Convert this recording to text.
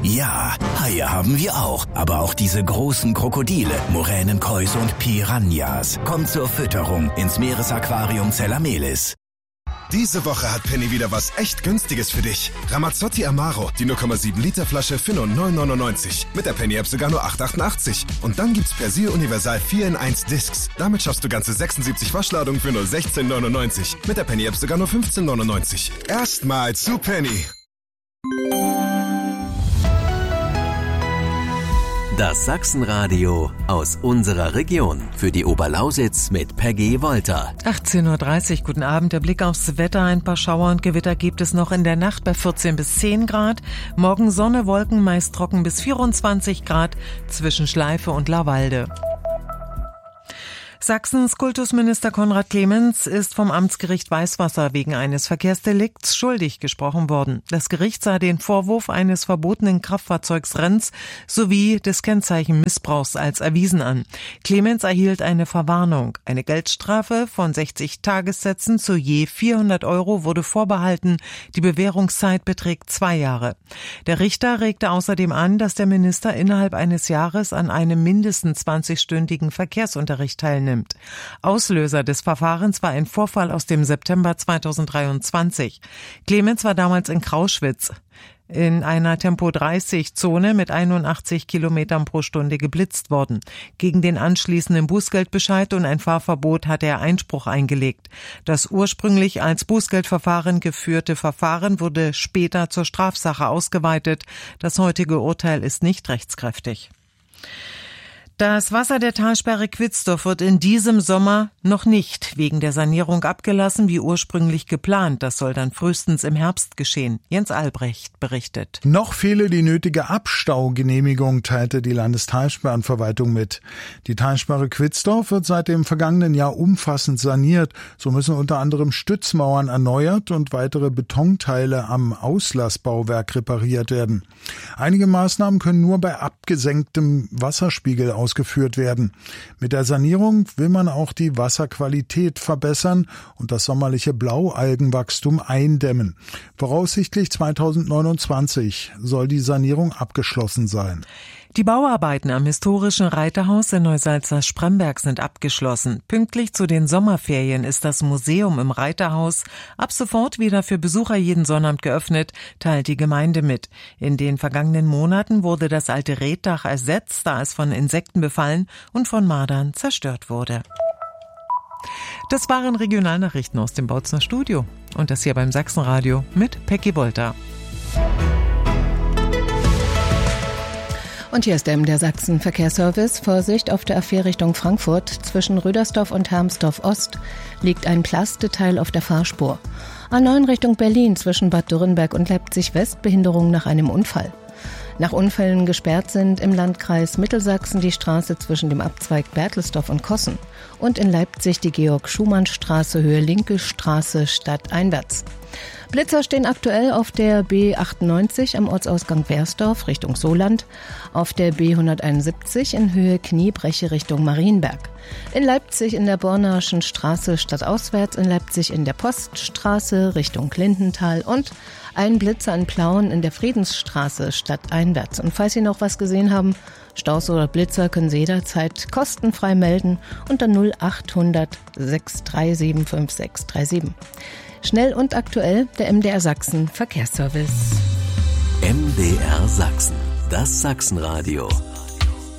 Ja, Haie haben wir auch, aber auch diese großen Krokodile, Muränen, Kois und Piranhas. Kommt zur Fütterung ins Meeresaquarium Zellamelis. Diese Woche hat Penny wieder was echt Günstiges für dich. Ramazzotti Amaro, die 0,7 Liter Flasche für nur 9,99. Mit der Penny-App sogar nur 8,88. Und dann gibt's Persil Universal 4 in 1 Discs. Damit schaffst du ganze 76 Waschladungen für nur 16,99. Mit der Penny-App sogar nur 15,99. Erstmal zu Penny. Das Sachsenradio aus unserer Region. Für die Oberlausitz mit Peggy Wolter. 18.30 Uhr, guten Abend. Der Blick aufs Wetter. Ein paar Schauer und Gewitter gibt es noch in der Nacht bei 14 bis 10 Grad. Morgen Sonne, Wolken, meist trocken bis 24 Grad zwischen Schleife und Lavallde. Sachsens Kultusminister Konrad Clemens ist vom Amtsgericht Weißwasser wegen eines Verkehrsdelikts schuldig gesprochen worden. Das Gericht sah den Vorwurf eines verbotenen Kraftfahrzeugsrennens sowie des Kennzeichenmissbrauchs als erwiesen an. Clemens erhielt eine Verwarnung. Eine Geldstrafe von 60 Tagessätzen zu je 400 € wurde vorbehalten. Die Bewährungszeit beträgt 2 Jahre. Der Richter regte außerdem an, dass der Minister innerhalb eines Jahres an einem mindestens 20-stündigen Verkehrsunterricht teilnimmt. Auslöser des Verfahrens war ein Vorfall aus dem September 2023. Clemens war damals in Krauschwitz in einer Tempo-30-Zone mit 81 Kilometern pro Stunde geblitzt worden. Gegen den anschließenden Bußgeldbescheid und ein Fahrverbot hatte er Einspruch eingelegt. Das ursprünglich als Bußgeldverfahren geführte Verfahren wurde später zur Strafsache ausgeweitet. Das heutige Urteil ist nicht rechtskräftig. Das Wasser der Talsperre Quitzdorf wird in diesem Sommer noch nicht wegen der Sanierung abgelassen, wie ursprünglich geplant. Das soll dann frühestens im Herbst geschehen. Jens Albrecht berichtet. Noch fehle die nötige Abstaugenehmigung, teilte die Landestalsperrenverwaltung mit. Die Talsperre Quitzdorf wird seit dem vergangenen Jahr umfassend saniert. So müssen unter anderem Stützmauern erneuert und weitere Betonteile am Auslassbauwerk repariert werden. Einige Maßnahmen können nur bei abgesenktem Wasserspiegel ausgeführt werden. Mit der Sanierung will man auch die Wasserqualität verbessern und das sommerliche Blaualgenwachstum eindämmen. Voraussichtlich 2029 soll die Sanierung abgeschlossen sein. Die Bauarbeiten am historischen Reiterhaus in Neusalza-Spremberg sind abgeschlossen. Pünktlich zu den Sommerferien ist das Museum im Reiterhaus ab sofort wieder für Besucher jeden Sonnabend geöffnet, teilt die Gemeinde mit. In den vergangenen Monaten wurde das alte Reetdach ersetzt, da es von Insekten befallen und von Mardern zerstört wurde. Das waren Regionalnachrichten aus dem Bautzner Studio. Und das hier beim Sachsenradio mit Peggy Wolter. Und hier ist der Sachsen-Verkehrsservice. Vorsicht auf der A4 Richtung Frankfurt. Zwischen Rüdersdorf und Hermsdorf Ost liegt ein Plasteteil auf der Fahrspur. A9 Richtung Berlin zwischen Bad Dürrenberg und Leipzig West Behinderung nach einem Unfall. Nach Unfällen gesperrt sind im Landkreis Mittelsachsen die Straße zwischen dem Abzweig Bertelsdorf und Kossen und in Leipzig die Georg-Schumann-Straße Höhe Linke Straße stadteinwärts. Blitzer stehen aktuell auf der B98 am Ortsausgang Wersdorf Richtung Soland, auf der B171 in Höhe Kniebreche Richtung Marienberg, in Leipzig in der Bornaschen Straße stadtauswärts, in Leipzig in der Poststraße Richtung Lindenthal und ein Blitzer in Plauen in der Friedensstraße stadteinwärts. Und falls Sie noch was gesehen haben, Staus oder Blitzer, können Sie jederzeit kostenfrei melden unter 0800 637 5637. Schnell und aktuell der MDR Sachsen Verkehrsservice. MDR Sachsen, das Sachsenradio